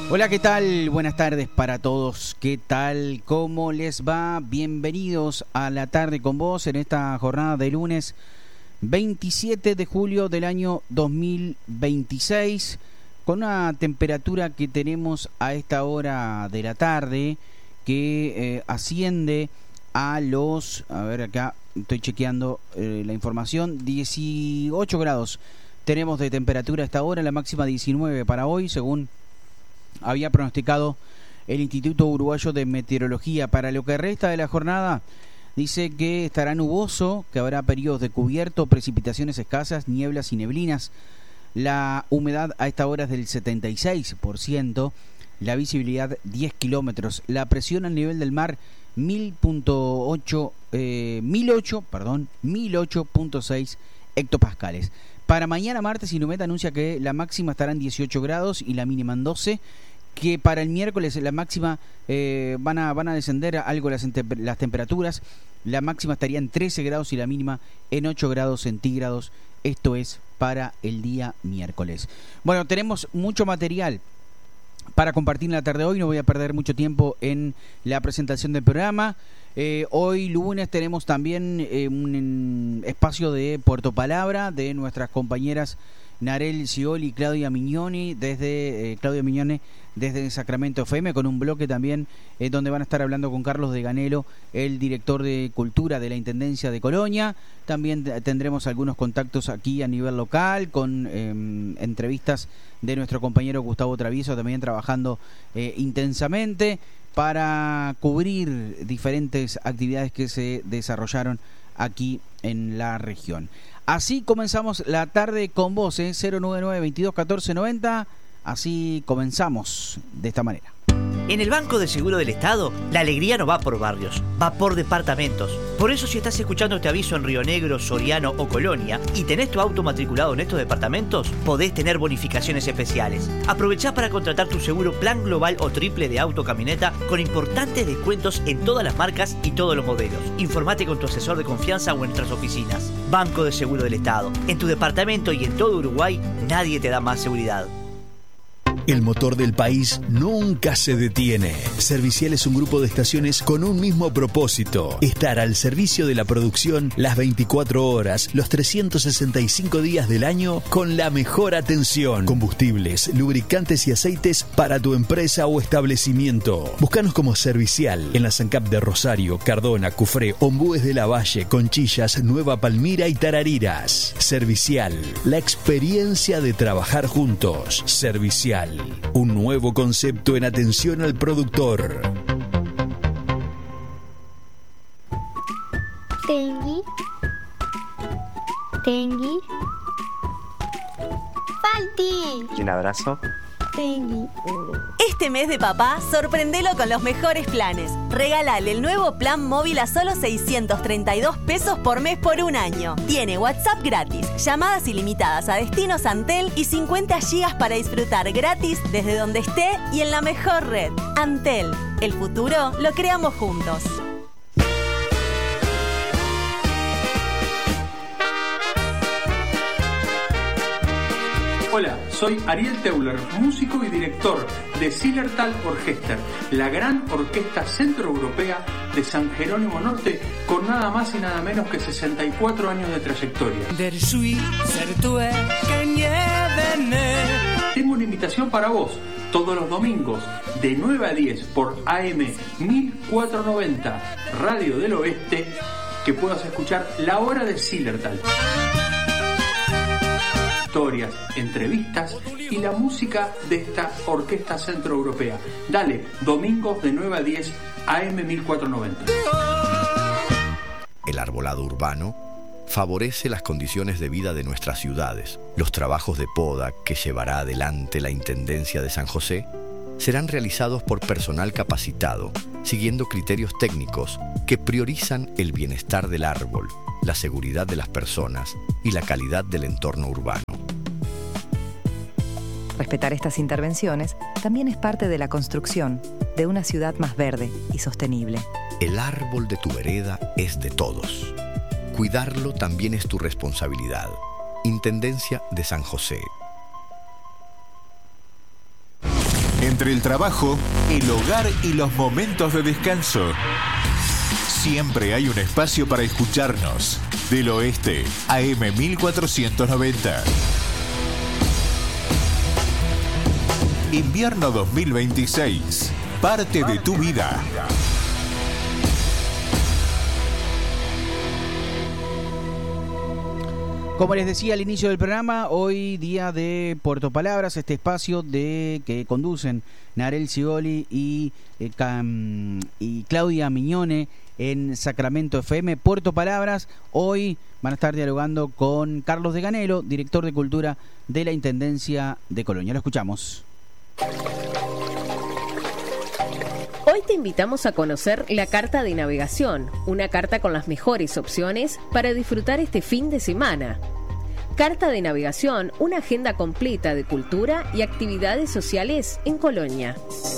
Hola, ¿qué tal? Buenas tardes para todos. ¿Qué tal? ¿Cómo les va? Bienvenidos a La Tarde con Vos en esta jornada de lunes 27 de julio del año 2026, con una temperatura que tenemos a esta hora de la tarde que asciende a los, a ver acá, estoy chequeando la información, 18 grados tenemos de temperatura a esta hora, la máxima 19 para hoy, según había pronosticado el Instituto Uruguayo de Meteorología. Para lo que resta de la jornada, dice que estará nuboso, que habrá periodos de cubierto, precipitaciones escasas, nieblas y neblinas. La humedad a esta hora es del 76%, la visibilidad 10 kilómetros, la presión al nivel del mar 1008.6 hectopascales. Para mañana martes, Inumet anuncia que la máxima estará en 18 grados y la mínima en 12, que para el miércoles la máxima van a descender algo las temperaturas, la máxima estaría en 13 grados y la mínima en 8 grados centígrados, esto es para el día miércoles. Bueno, tenemos mucho material para compartir en la tarde de hoy, no voy a perder mucho tiempo en la presentación del programa. Hoy lunes tenemos también un espacio de Puerto Palabra de nuestras compañeras Narel Scioli y Claudia Mignoni desde Sacramento FM, con un bloque también donde van a estar hablando con Carlos de Ganelo, el director de Cultura de la Intendencia de Colonia. También tendremos algunos contactos aquí a nivel local con entrevistas de nuestro compañero Gustavo Travieso, también trabajando intensamente para cubrir diferentes actividades que se desarrollaron aquí en la región. Así comenzamos la tarde con vos, 099-22-14-90. Así comenzamos de esta manera. En el Banco de Seguro del Estado, la alegría no va por barrios, va por departamentos. Por eso, si estás escuchando este aviso en Río Negro, Soriano o Colonia y tenés tu auto matriculado en estos departamentos, podés tener bonificaciones especiales. Aprovechá para contratar tu seguro plan global o triple de auto camioneta con importantes descuentos en todas las marcas y todos los modelos. Informate con tu asesor de confianza o en nuestras oficinas. Banco de Seguro del Estado. En tu departamento y en todo Uruguay, nadie te da más seguridad. El motor del país nunca se detiene. Servicial es un grupo de estaciones con un mismo propósito: estar al servicio de la producción las 24 horas, los 365 días del año, con la mejor atención. Combustibles, lubricantes y aceites para tu empresa o establecimiento. Búscanos como Servicial en la SANCAP de Rosario, Cardona, Cufré, Ombúes de la Valle, Conchillas, Nueva Palmira y Tarariras. Servicial, la experiencia de trabajar juntos. Servicial, un nuevo concepto en atención al productor. Tengui. Falti. Un abrazo. Tengui. Este mes de papá, sorprendelo con los mejores planes. Regálale el nuevo plan móvil a solo 632 pesos por mes por un año. Tiene WhatsApp gratis, llamadas ilimitadas a destinos Antel y 50 gigas para disfrutar gratis desde donde esté y en la mejor red. Antel, el futuro lo creamos juntos. Hola, soy Ariel Teuler, músico y director de Zillertal Orchester, la gran orquesta centroeuropea de San Jerónimo Norte, con nada más y nada menos que 64 años de trayectoria. Tengo una invitación para vos, todos los domingos, de 9 a 10 por AM 1490, Radio del Oeste, que puedas escuchar La Hora de Zillertal. Historias, entrevistas y la música de esta orquesta centroeuropea. Dale, domingos de 9 a 10, AM 1490. El arbolado urbano favorece las condiciones de vida de nuestras ciudades. Los trabajos de poda que llevará adelante la Intendencia de San José serán realizados por personal capacitado, siguiendo criterios técnicos que priorizan el bienestar del árbol, la seguridad de las personas y la calidad del entorno urbano. Respetar estas intervenciones también es parte de la construcción de una ciudad más verde y sostenible. El árbol de tu vereda es de todos. Cuidarlo también es tu responsabilidad. Intendencia de San José. En Entre el trabajo, el hogar y los momentos de descanso, siempre hay un espacio para escucharnos. Del Oeste, AM 1490. Invierno 2026. Parte de tu vida. Como les decía al inicio del programa, hoy día de Puerto Palabras, este espacio que conducen Narel Sigoli y Claudia Miñone en Sacramento FM. Puerto Palabras, hoy van a estar dialogando con Carlos de Ganelo, director de Cultura de la Intendencia de Colonia. Lo escuchamos. Hoy te invitamos a conocer la Carta de Navegación, una carta con las mejores opciones para disfrutar este fin de semana. Carta de Navegación, una agenda completa de cultura y actividades sociales en Colonia.